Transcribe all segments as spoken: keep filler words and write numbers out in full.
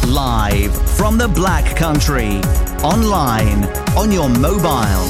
Live from the Black Country. Online, on your mobile.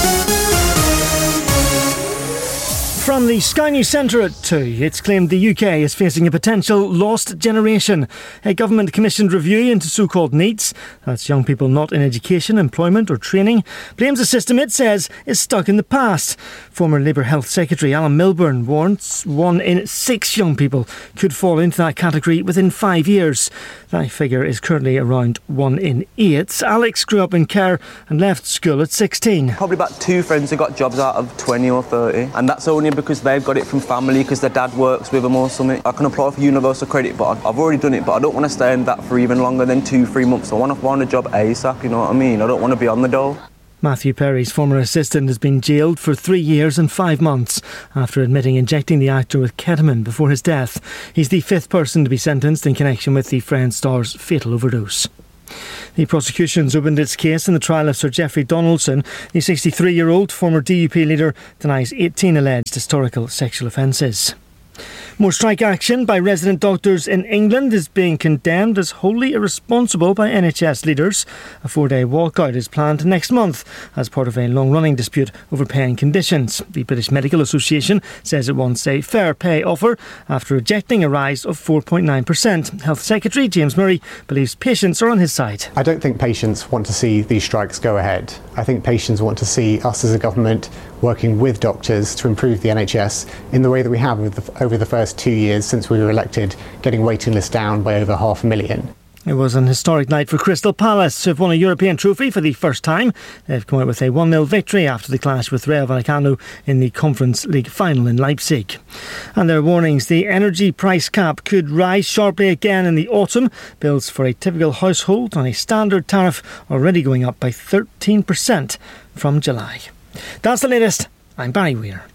From the Sky News Centre at two, it's claimed the U K is facing a potential lost generation. A government-commissioned review into so-called NEETs, that's young people not in education, employment or training, blames a system it says is stuck in the past. Former Labour Health Secretary Alan Milburn warns one in six young people could fall into that category within five years. That figure is currently around one in eight. Alex grew up in Kerr and left school at sixteen. Probably about two friends who got jobs out of twenty or thirty, and that's only because they've got it from family, because their dad works with them or something. I can apply for universal credit, but I've already done it, but I don't want to stay in that for even longer than two, three months. I want to find a job ASAP, you know what I mean? I don't want to be on the dole. Matthew Perry's former assistant has been jailed for three years and five months after admitting injecting the actor with ketamine before his death. He's the fifth person to be sentenced in connection with the Friends star's fatal overdose. The prosecution's opened its case in the trial of Sir Geoffrey Donaldson. The sixty-three-year-old former D U P leader denies eighteen alleged historical sexual offences. More strike action by resident doctors in England is being condemned as wholly irresponsible by N H S leaders. A four-day walkout is planned next month as part of a long-running dispute over pay and conditions. The British Medical Association says it wants a fair pay offer after rejecting a rise of four point nine percent. Health Secretary James Murray believes patients are on his side. I don't think patients want to see these strikes go ahead. I think patients want to see us as a government working with doctors to improve the N H S in the way that we have over the first two years since we were elected, getting waiting lists down by over half a million. It was an historic night for Crystal Palace, who have won a European trophy for the first time. They've come out with a one nil victory after the clash with Rayo Vallecano in the Conference League final in Leipzig. And there are warnings the energy price cap could rise sharply again in the autumn. Bills for a typical household on a standard tariff are already going up by thirteen percent from July. That's the latest. I'm Barry Weir.